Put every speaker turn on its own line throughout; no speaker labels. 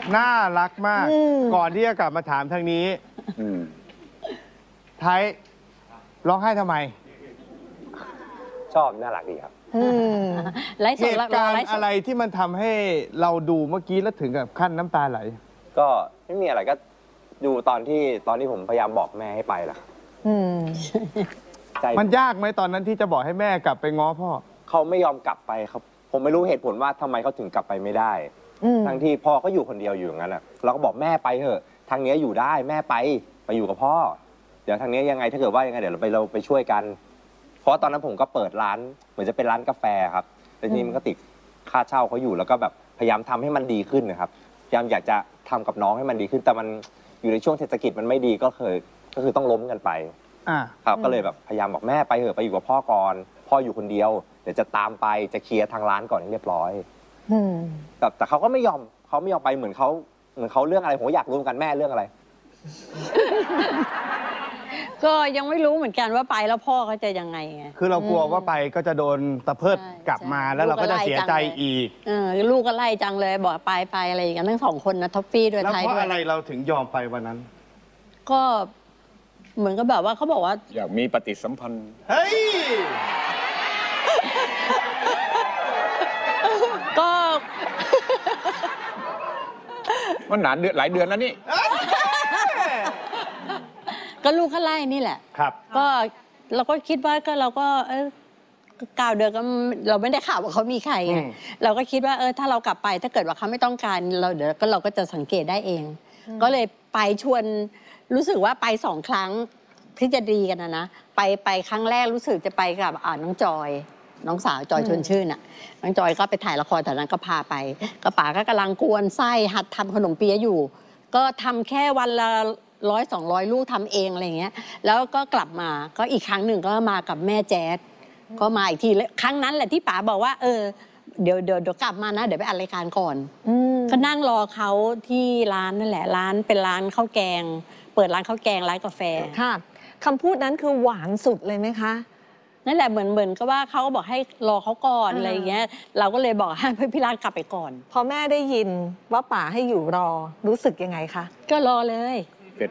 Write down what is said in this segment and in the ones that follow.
น่ารักมากก่อนที่จะกลับมาถามทางนี้ไทยร้องไห้ทำไม
ชอบน่ารักดีครับ
เหตุการณ์อะไรที่มันทำให้เราดูเมื่อกี้แล้วถึงกับขั้นน้ำตาไหล
ก็ไม่มีอะไรก็ดูตอนที่ผมพยายามบอกแม่ให้ไปแหละ
มันยากไหมตอนนั้นที่จะบอกให้แม่กลับไปง้อพ่อ
เขาไม่ยอมกลับไปครับผมไม่รู้เหตุผลว่าทำไมเขาถึงกลับไปไม่ได้ทั้งที่พ่อเขาอยู่คนเดียวอยู่อย่างนั้นอ่ะเราก็บอกแม่ไปเถอะทางนี้อยู่ได้แม่ไปอยู่กับพ่อเดี๋ยวทางนี้ยังไงถ้าเกิดว่ายังไงเดี๋ยวเราไปช่วยกันเพราะตอนนั้นผมก็เปิดร้านเหมือนจะเป็นร้านกาแฟครับแต่ทีนี้มันก็ติดค่าเช่าเขาอยู่แล้วก็แบบพยายามทำให้มันดีขึ้นนะครับพยายามอยากจะทำกับน้องให้มันดีขึ้นแต่มันอยู่ในช่วงเศรษฐกิจมันไม่ดีก็คือต้องล้มกันไปครับก็เลยแบบพยายามบอกแม่ไปเถอะไปอยู่กับพ่อก่อนพ่ออยู่คนเดียวเดี๋ยวจะตามไปจะเคลียร์ทางร้านก่อนให้เรียบร้อยแต่เขาก็ไม่ยอมไปเหมือนเขาเรื่องอะไรผมอยากรู้กันแม่เรื่องอะไร
ก็ยังไม่รู้เหมือนกันว่าไปแล้วพ่อเขาจะยังไงไง
คือเรากลัวว่าไปก็จะโดนตะเพิดกลับมาแล้วเราก็จะเสียใจอีก
ลูกก็ไล่จังเลยบอกไปอะไรอย่างนั้นทั้ง2 คนนะท็อฟฟี่ด้วยไทยด้วย
แล้วเพราะอะไรเราถึงยอมไปวันนั้น
ก็เหมือนกับแบบว่าเขาบอกว่า
อยากมีปฏิสัมพันธ์
เฮ้ย
ก็
มันนานหลายเดือนแล้วนี่
ก็ลูกเขาไล่นี่แหละ
ครับ
ก็เราก็คิดว่าก็เราก็9 เดือนก็เราไม่ได้ข่าวว่าเขามีใครไงเราก็คิดว่าถ้าเรากลับไปถ้าเกิดว่าเขาไม่ต้องการเราก็จะสังเกตได้เองก็เลยไปชวนรู้สึกว่าไป2 ครั้งที่จะดีกันนะไปครั้งแรกรู้สึกจะไปกับน้องจอยน้องสาวจอยชวนชื่นน่ะน้องจอยก็ไปถ่ายละครแต่นั้นก็พาไปก็ป๋าก็กำลังกวนไส้หัดทำขนมเปี๊ยะอยู่ก็ทำแค่วันละ100-200 ลูกทำเองอะไรเงี้ยแล้วก็กลับมาก็อีกครั้งหนึ่งก็มากับแม่แจ๊ดก็มาอีกทีครั้งนั้นแหละที่ป๋าบอกว่าเดี๋ยวกลับมานะเดี๋ยวไปอัดรายการก่อนก็นั่งรอเขาที่ร้านนั่นแหละร้านเป็นร้านข้าวแกงเปิดร้านข้าวแกงร้านกาแฟ
ค่ะคำพูดนั้นคือหวานสุดเลยไหมคะ
นั่นแหละเหมือนก็ว่าเขาบอกให้รอเขาก่อนอะไรเงี้ยเราก็เลยบอกให้พี่รัฐกลับไปก่อน
พอแม่ได้ยินว่าป๋าให้อยู่รอรู้สึกยังไงคะ
ก็รอเลย
เป็ด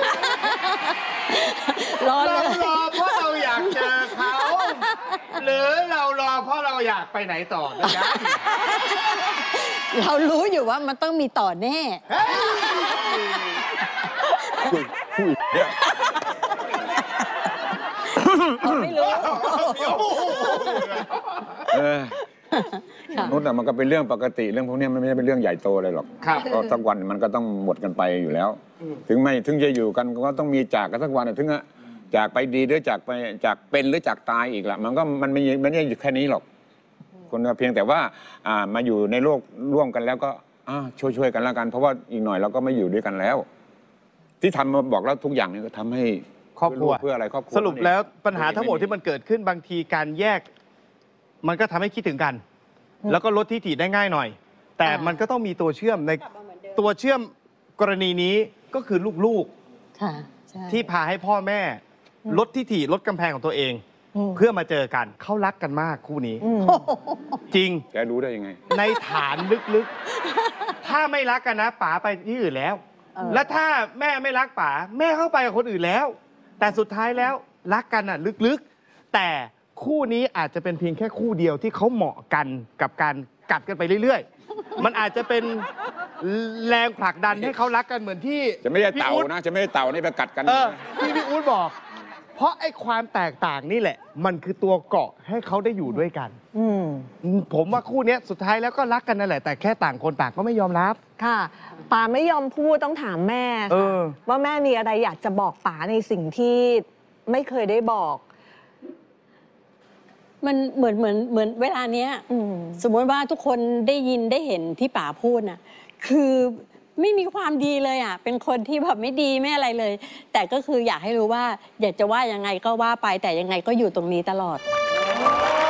รอเพราะเราอยากเจอเขาหรือเรารอเพราะเราอยากไปไหนต่อนะ
เรารู้อยู่ว่ามันต้องมีต่อแน่ไม่รู้
นุชมันก็เป็นเรื่องปกติเรื่องพวกนี้มันไม่ได้เป็นเรื่องใหญ่โตเลยหรอกก็สักวันมันก็ต้องหมดกันไปอยู่แล้วถึงจะอยู่กันก็ต้องมีจากกันสักวันถึงจากไปดีหรือจากเป็นหรือจากตายอีกละมันไม่อยู่แค่นี้หรอกคนเพียงแต่ว่ามาอยู่ในโลกร่วมกันแล้วก็ช่วยกันแล้วกันเพราะว่าอีกหน่อยเราก็ไม่อยู่ด้วยกันแล้วที่ทำมาบอกแล้วทุกอย่างนี่ก็ทำให้
ครอบครัว
เพื่ออะไรครอบครัว
สรุปแล้วปัญหาทั้งหมดที่มันเกิดขึ้นบางทีการแยกมันก็ทำให้คิดถึงกันแล้วก็ลดทิฐิได้ง่ายหน่อยแต่มันก็ต้องมีตัวเชื่อมในตัวเชื่อมกรณีนี้ก็คือลูกๆที่พาให้พ่อแม่ลดทิฐิลดกำแพงของตัวเองเพื่อมาเจอกันเขารักกันมากคู่นี้จริง
แกรู้ได้ยังไง
ในฐานลึกๆถ้าไม่รักกันนะป๋าไปที่อื่นแล้วและถ้าแม่ไม่รักป๋าแม่เข้าไปกับคนอื่นแล้วแต่สุดท้ายแล้วรักกันอ่ะลึกๆแต่คู่นี้อาจจะเป็นเพียงแค่คู่เดียวที่เขาเหมาะกันกับการกัดกันไปเรื่อยๆมันอาจจะเป็นแรงผลักดันให้เขารักกันเหมือนที่
จะไม่ได้เต่านะจะไม่ได้เต่านี่ไปกัดกัน
ที่พี่อู๊ดบอกเพราะไอ้ความแตกต่างนี่แหละมันคือตัวเกาะให้เขาได้อยู่ด้วยกันผมว่าคู่นี้สุดท้ายแล้วก็รักกันนั่นแหละแต่แค่ต่างคนต่างก็ไม่ยอมรับ
ค่ะป๋าไม่ยอมพูดต้องถามแม่ว่าแม่มีอะไรอยากจะบอกป๋าในสิ่งที่ไม่เคยได้บอก
มันเหมือนเวลาเนี้ยสมมติว่าทุกคนได้ยินได้เห็นที่ป๋าพูดน่ะคือไม่มีความดีเลยอ่ะเป็นคนที่แบบไม่ดีไม่อะไรเลยแต่ก็คืออยากให้รู้ว่าอยากจะว่ายังไงก็ว่าไปแต่ยังไงก็อยู่ตรงนี้ตลอด